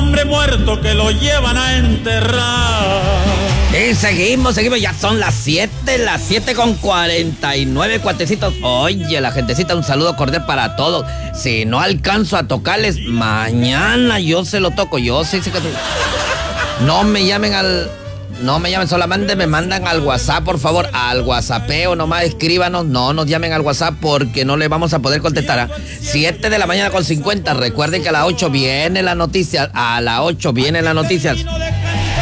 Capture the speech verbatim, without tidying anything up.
hombre muerto que lo llevan a enterrar. Y seguimos, seguimos, ya son las siete, las siete con cuarenta y nueve, cuatecitos. Oye, la gentecita, un saludo cordial para todos. Si no alcanzo a tocarles, mañana yo se lo toco, yo sí, sí que... No me llamen al... No me llamen, solamente me mandan al WhatsApp, por favor, al WhatsAppeo, nomás escríbanos, no nos llamen al WhatsApp porque no le vamos a poder contestar. ¿eh? siete de la mañana con cincuenta, recuerden que a las ocho viene la noticia, a las ocho vienen las noticias.